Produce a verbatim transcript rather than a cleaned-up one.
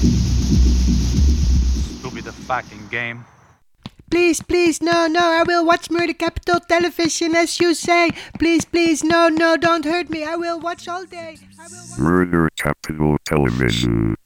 Stupid fucking game. Please, please, no, no, I will watch Murder Capital Television as you say. Please, please, no, no, don't hurt me. I will watch all day. I will watch- Murder Capital Television.